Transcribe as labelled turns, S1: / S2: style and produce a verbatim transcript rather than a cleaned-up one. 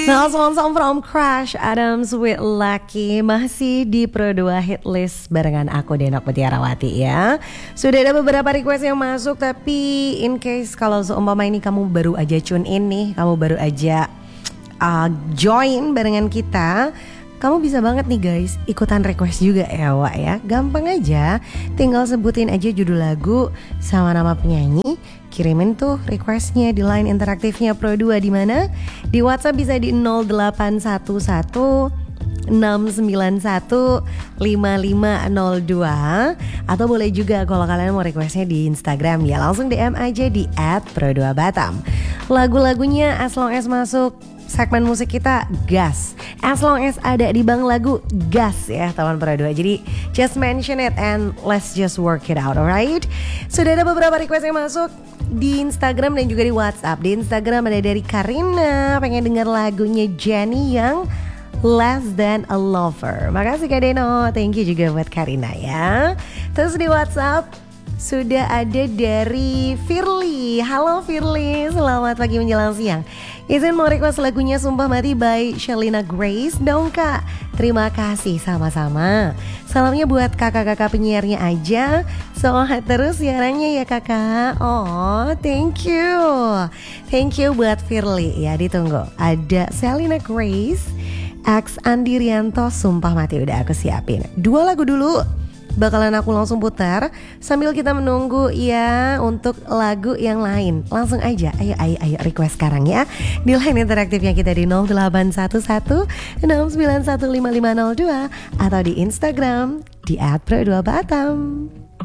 S1: Now song-song from Crash Adams with Lucky masih di Pro dua Hit List barengan aku Denok Mutiarawati ya. Sudah ada beberapa request yang masuk, tapi in case kalau seumpama ini kamu baru aja tune in nih, kamu baru aja uh, join barengan kita, kamu bisa banget nih guys ikutan request juga ya Wak ya. Gampang aja, tinggal sebutin aja judul lagu sama nama penyanyi, kirimin tuh requestnya di line interaktifnya Pro dua. Di mana? Di WhatsApp bisa di nol delapan satu satu enam sembilan satu lima lima nol dua, atau boleh juga kalau kalian mau requestnya di Instagram ya langsung D M aja di at pro dua batam. Lagu-lagunya as long as masuk segmen musik kita gas, as long as ada di bank lagu gas ya teman Pro dua. Jadi just mention it and let's just work it out, alright? Sudah ada beberapa request yang masuk di Instagram dan juga di WhatsApp. Di Instagram ada dari Karina, pengen dengar lagunya Jenny yang Less Than a Lover. Makasih Kak Deno, thank you juga buat Karina ya. Terus di WhatsApp sudah ada dari Firly. Halo Firly, selamat pagi menjelang siang. Izin mau request lagunya Sumpah Mati by Shelina Grace dong Kak. Terima kasih sama-sama. Salamnya buat kakak-kakak penyiarnya aja. Semangat terus siarannya ya kakak. Oh thank you. Thank you buat Firly ya, ditunggu. Ada Shelina Grace, X Andi Rianto, Sumpah Mati udah aku siapin. Dua lagu dulu bakalan aku langsung putar sambil kita menunggu ya untuk lagu yang lain. Langsung aja, ayo ayo ayo request sekarang ya di line interaktifnya kita di nol delapan satu satu enam sembilan satu lima lima nol dua atau di Instagram di at pro dua batam.